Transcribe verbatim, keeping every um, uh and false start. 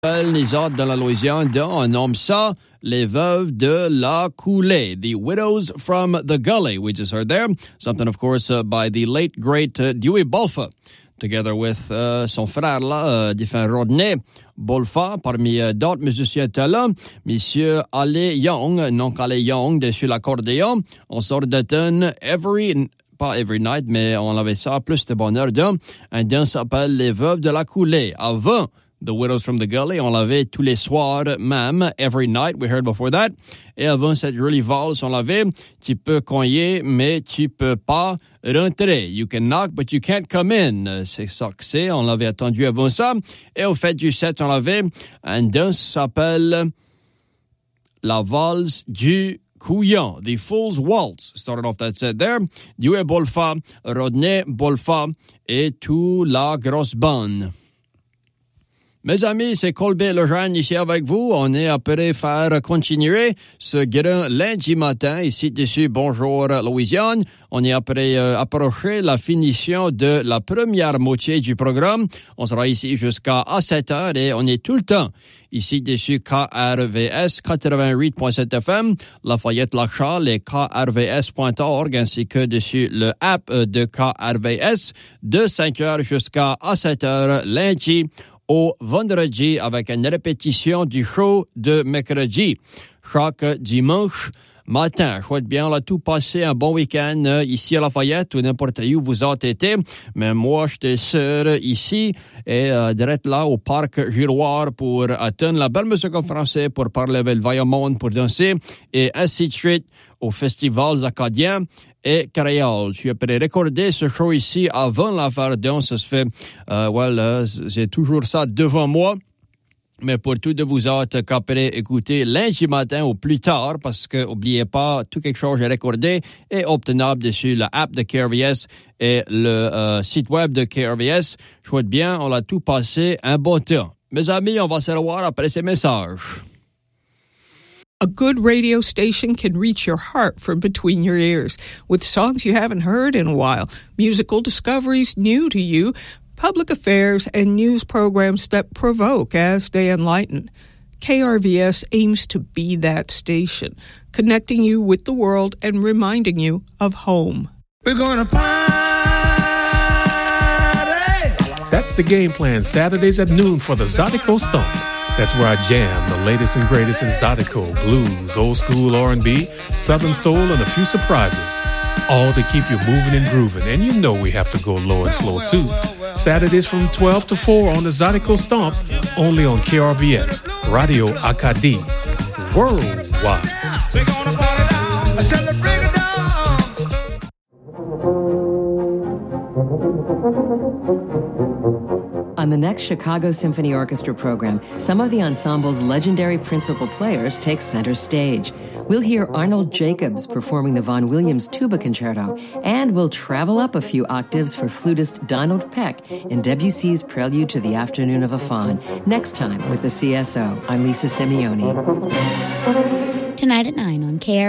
Les autres dans la Louisiane, on nomme ça les veuves de la coulée, the widows from the gully. We just heard there something, of course, uh, by the late great uh, Dewey Bolfa, together with uh, son frère là, uh, défunt Rodney Bolfa, parmi uh, d'autres musiciens talents, Monsieur Ale Young, non qu'Ale Young, dessus l'accordéon. On sort de tune every pas every night, mais on avait ça plus de bonheur d'un. Un d'un s'appelle les veuves de la coulée. Avant The Widows from the Gully, on l'avait tous les soirs même, every night, we heard before that. Et avant cette jolie valse, on l'avait, tu peux cogner, mais tu peux pas rentrer. You can knock, but you can't come in. C'est ça que c'est, on l'avait attendu avant ça. Et au fait du set, on l'avait, un danse s'appelle la valse du Couillon, the Fool's Waltz. Started off that set there. Dewey Bolfa, Rodney Bolfa et tout la grosse bande. Mes amis, c'est Colbert Lejeune ici avec vous. On est après faire continuer ce grand lundi matin ici dessus. Bonjour Louisiane. On est après euh, approcher la finition de la première moitié du programme. On sera ici jusqu'à sept heures et on est tout le temps ici dessus K R V S quatre-vingt-huit point sept F M, Lafayette-Lachal et K R V S point org ainsi que dessus le app de K R V S de cinq heures jusqu'à sept heures lundi au vendredi avec une répétition du show de mercredi. Chaque dimanche matin. Je souhaite bien là, tout passer un bon week-end euh, ici à Lafayette ou n'importe où vous avez été. Mais moi, j'étais sûr ici et euh, direct là au parc Giroir pour atteindre la belle musique en français, pour parler avec le vaillant monde, pour danser et ainsi de suite aux festivals acadiens et créoles. Je suis après recorder ce show ici avant la faire danse. Ça se fait, euh, well, j'ai toujours ça devant moi. Mais pour tous de vous autres qu'après écouter lundi matin ou plus tard, parce que oubliez pas, tout quelque chose est recordé et obtenable dessus la app de K R V S et le euh, site web de K R V S. Je souhaite bien, on a tout passé un bon temps. Mes amis, on va se revoir après ces messages. A good radio station can reach your heart from between your ears with songs you haven't heard in a while, musical discoveries new to you, public affairs, and news programs that provoke as they enlighten. K R V S aims to be that station, connecting you with the world and reminding you of home. We're gonna party! That's the game plan Saturdays at noon for the Zydeco Stomp. That's where I jam the latest and greatest in Zydeco, blues, old school R and B, southern soul, and a few surprises. All to keep you moving and grooving. And you know we have to go low and slow too. Saturdays from twelve to four on the Zydeco Stomp, only on K R V S, Radio Acadie, worldwide. We're gonna party now until the break of dawn. On the next Chicago Symphony Orchestra program, some of the ensemble's legendary principal players take center stage. We'll hear Arnold Jacobs performing the Vaughan Williams Tuba Concerto, and we'll travel up a few octaves for flutist Donald Peck in Debussy's Prelude to the Afternoon of a Faun. Next time with the C S O, I'm Lisa Simeone. Tonight at nine on K R